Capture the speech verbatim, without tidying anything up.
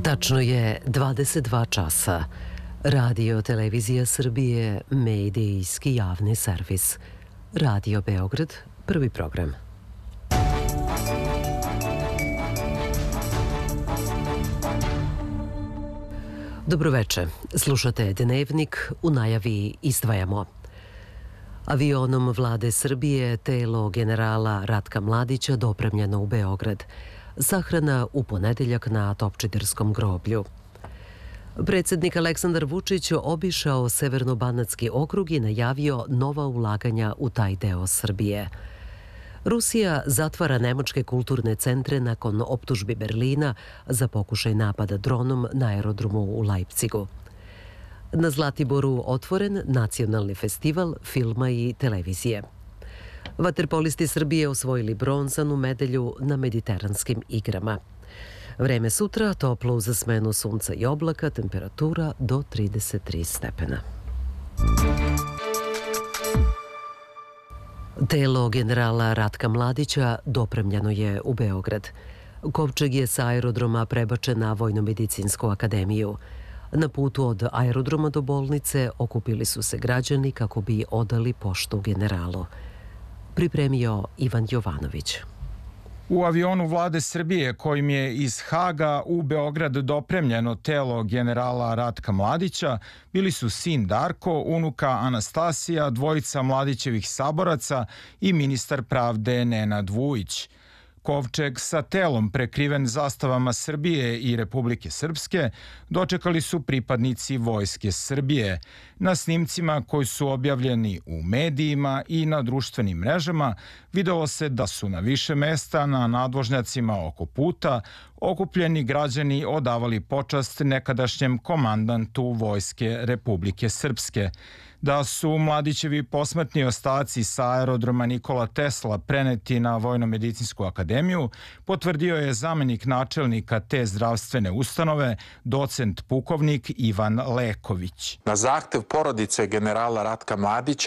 Tačno je dvadeset dva časa. Radio Televizija Srbije, medijski javni servis. Radio Beograd, prvi program. Dobroveče, slušate Dnevnik, u najavi izdvajamo. Avionom vlade Srbije telo generala Ratka Mladića dopremljeno u Beograd. Sahrana u ponedeljak na Topčiderskom groblju. Predsjednik Aleksandar Vučić obišao Severno-Banatski okrug i najavio nova ulaganja u taj deo Srbije. Rusija zatvara nemačke kulturne centre nakon optužbi Berlina za pokušaj napada dronom na aerodromu u Lajpcigu. Na Zlatiboru otvoren nacionalni festival filma i televizije. Vaterpolisti Srbije osvojili bronzanu medalju na mediteranskim igrama. Vreme sutra toplo uz smenu sunca i oblaka, temperatura do trideset tri stepena. Telo generala Ratka Mladića dopremljeno je u Beograd. Kovčeg je sa aerodroma prebačen na Vojno-medicinsku akademiju. Na putu od aerodroma do bolnice okupili su se građani kako bi odali poštu generalu. Pripremio Ivan Jovanović. U avionu vlade Srbije kojim je iz Haga u Beograd dopremljeno telo generala Ratka Mladića bili su sin Darko, unuka Anastasija, dvojica Mladićevih saboraca i ministar pravde Nenad Vujić. Kovčeg sa telom prekriven zastavama Srbije i Republike Srpske dočekali su pripadnici Vojske Srbije. Na snimcima koji su objavljeni u medijima i na društvenim mrežama videlo se da su na više mesta na nadvožnjacima oko puta okupljeni građani odavali počast nekadašnjem komandantu Vojske Republike Srpske. Da su Mladićevi posmrtni ostaci sa aerodroma Nikola Tesla preneti na Vojno-medicinsku akademiju potvrdio je zamenik načelnika te zdravstvene ustanove, docent pukovnik Ivan Leković. Na zahtev porodice generala Ratka Mladića